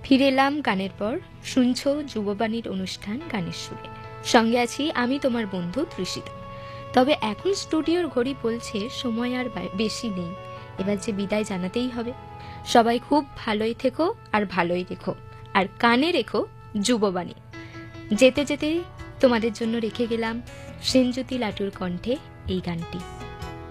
ফিরে এলাম গানের পর। শুনছো যুববাণীর অনুষ্ঠান গানের সুরে। সঙ্গে আছি আমি তোমার বন্ধু তৃষিতা। তবে এখন স্টুডিওর ঘড়ি বলছে সময় আর বেশি নেই, এবার যে বিদায় জানাতেই হবে। সবাই খুব ভালোই থেকো আর ভালোই রেখো, আর কানে রেখো যুববাণী। যেতে যেতে তোমাদের জন্য রেখে গেলাম সেনজ্যোতি লাটুর কণ্ঠে এই গানটি।